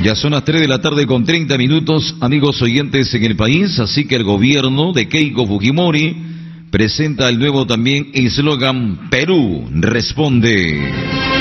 Ya son las 3 de la tarde con 30 minutos, amigos oyentes en el país, así que el gobierno de Keiko Fujimori presenta el nuevo también eslogan Perú responde.